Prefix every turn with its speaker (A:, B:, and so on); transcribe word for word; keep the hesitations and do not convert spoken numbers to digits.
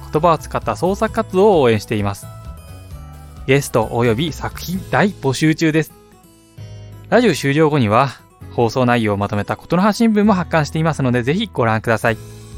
A: 言葉を使った創作活動を応援しています。ゲスト及び作品大募集中です。ラジオ終了後には放送内容をまとめたことの発信文も発刊していますので、ぜひご覧ください。